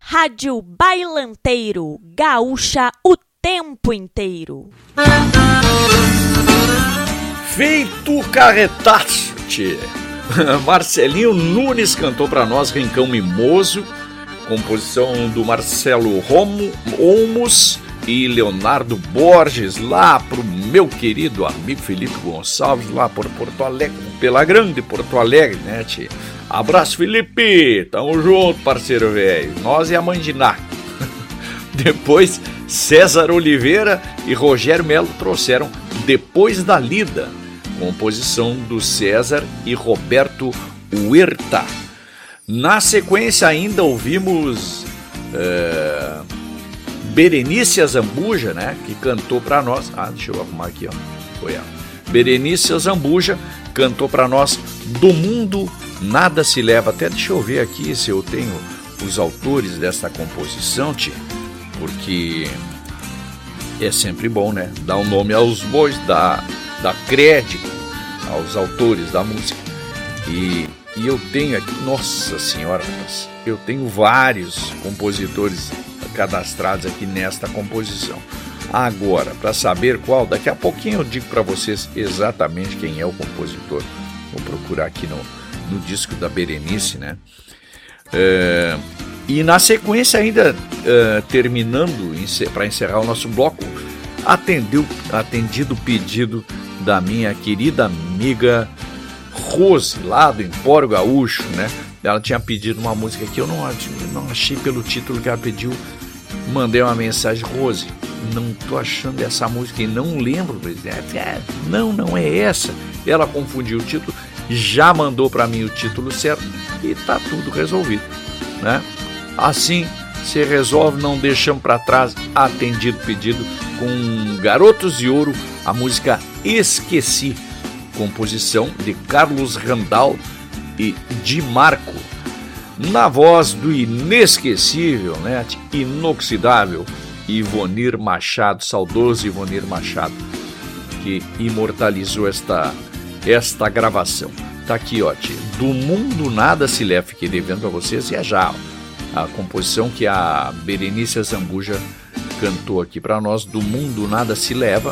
Rádio Bailanteiro, gaúcha o tempo inteiro. Feito carretaço, tchê. Marcelinho Nunes cantou pra nós Rincão Mimoso, composição do Marcelo Olmos e Leonardo Borges, lá pro meu querido amigo Felipe Gonçalves, lá por Porto Alegre, pela grande Porto Alegre, né, tchê? Abraço, Felipe! Tamo junto, parceiro velho. Nós e a Mandiná. Depois, César Oliveira e Rogério Melo trouxeram Depois da Lida, composição do César e Roberto Huerta. Na sequência ainda ouvimos Berenice Zambuja, né, que cantou para nós. Deixa eu arrumar aqui, ó. Foi ela. Berenice Zambuja cantou para nós Do Mundo Nada Se Leva. Até deixa eu ver aqui se eu tenho os autores desta composição, tia, porque é sempre bom, né? Dar um nome aos bois, dar crédito aos autores da música. E eu tenho aqui, nossa senhora, eu tenho vários compositores cadastrados aqui nesta composição. Agora, para saber qual, daqui a pouquinho eu digo para vocês exatamente quem é o compositor. Vou procurar aqui no disco da Berenice, né? E na sequência ainda, terminando, para encerrar o nosso bloco, atendido o pedido da minha querida amiga Rose, lá do Empório Gaúcho, né? Ela tinha pedido uma música que eu não achei pelo título que ela pediu. Mandei uma mensagem: Rose, não tô achando essa música e não lembro. Não é essa. Ela confundiu o título, já mandou para mim o título certo e tá tudo resolvido, né? Assim se resolve, não deixamos para trás, atendido pedido com Garotos de Ouro, a música Esqueci, composição de Carlos Randall e Di Marco, na voz do inesquecível, né, inoxidável Ivonir Machado, saudoso Ivonir Machado, que imortalizou esta gravação. Tá aqui, ó, Do Mundo Nada Se Leva. Fiquei devendo para vocês, e é já a composição que a Berenice Zambuja cantou aqui para nós, Do Mundo Nada Se Leva,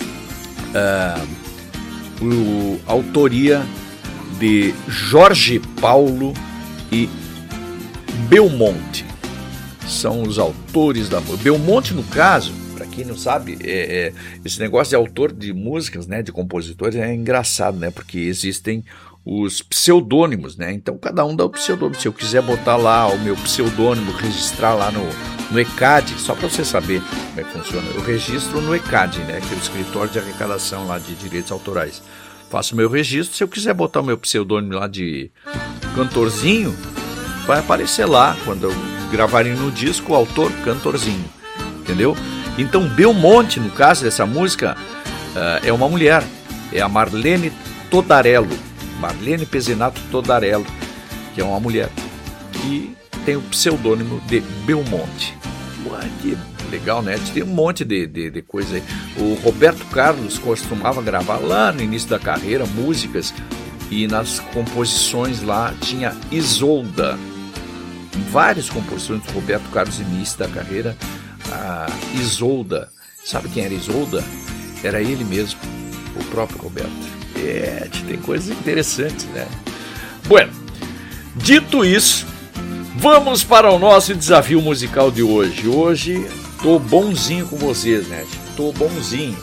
autoria de Jorge Paulo e Belmonte. São os autores da música. Belmonte, no caso, para quem não sabe, esse negócio de autor de músicas, né, de compositores, é engraçado, né, porque existem os pseudônimos, né? Então cada um dá o pseudônimo. Se eu quiser botar lá o meu pseudônimo, registrar lá no ECAD, só para você saber como é que funciona, eu registro no ECAD, né, que é o escritório de arrecadação lá de direitos autorais. Faço o meu registro. Se eu quiser botar o meu pseudônimo lá de Cantorzinho, vai aparecer lá quando eu gravarem no disco o autor Cantorzinho, entendeu? Então Belmonte, no caso dessa música, é uma mulher, é a Marlene Todarello, Marlene Pezzinato Todarello, que é uma mulher, e tem o pseudônimo de Belmonte. Ué, que legal, né? Tem um monte de coisa aí. O Roberto Carlos costumava gravar lá no início da carreira músicas, e nas composições lá tinha Isolda. Várias composições do Roberto Carlos no início da carreira. A Isolda, sabe quem era Isolda? Era ele mesmo, o próprio Roberto. Tem coisas interessantes, né? Bueno, dito isso, vamos para o nosso desafio musical de hoje. Hoje tô bonzinho com vocês, né? Tô bonzinho.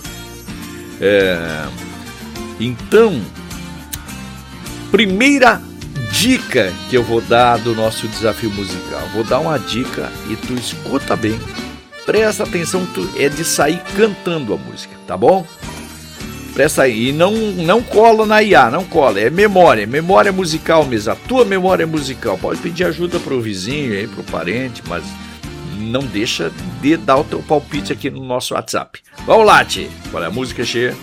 Então, primeira dica que eu vou dar do nosso desafio musical. Vou dar uma dica e tu escuta bem. Presta atenção, é de sair cantando a música, tá bom? Presta aí, e não cola na IA, não cola, é memória musical mesmo, a tua memória musical. Pode pedir ajuda pro vizinho aí, pro parente, mas não deixa de dar o teu palpite aqui no nosso WhatsApp. Vamos lá, tchê, qual é a música, tchê?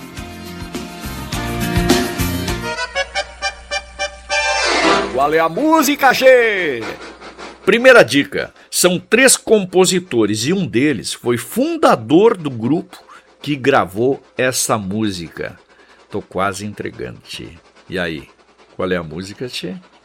Qual é a música, tchê? Primeira dica, são 3 compositores e um deles foi fundador do grupo que gravou essa música. Tô quase entregando, tchê. E aí, qual é a música, tchê?